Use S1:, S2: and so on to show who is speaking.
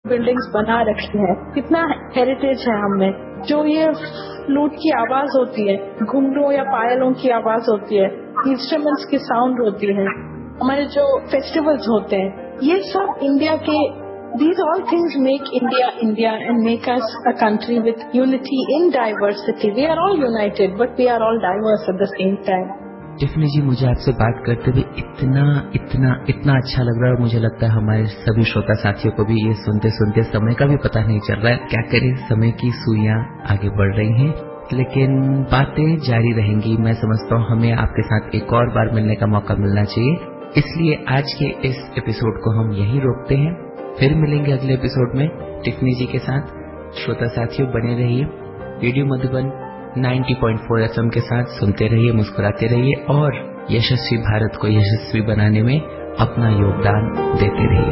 S1: Buildings बना रखी है, कितना हेरिटेज है हमें। जो ये फ्लूट की आवाज होती है, घुंघरू या पायलों की आवाज होती है, इंस्ट्रूमेंट्स की साउंड होती है, हमारे जो फेस्टिवल्स होते हैं, ये सब इंडिया के these all things make India India and make us a country with unity in diversity. We are all united, but we are all diverse at the same time.
S2: Tiffany जी, मुझे आपसे बात करते हुए इतना अच्छा लग रहा है और मुझे लगता है हमारे सभी श्रोता साथियों को भी ये सुनते सुनते समय का भी पता नहीं चल रहा है। क्या करें, समय की सुइयां आगे बढ़ रही हैं, लेकिन बातें जारी रहेंगी। मैं समझता हूँ हमें आपके साथ एक और बार मिलने का मौका मिलना चाहिए, इसलिए आज के इस एपिसोड को हम यहीं रोकते हैं। फिर मिलेंगे अगले एपिसोड में टिफनी जी के साथ। श्रोता साथियों, बने रहिए रेडियो मधुबन 90.4 FM के साथ। सुनते रहिए, मुस्कुराते रहिए और यशस्वी भारत को यशस्वी बनाने में अपना योगदान देते रहिए।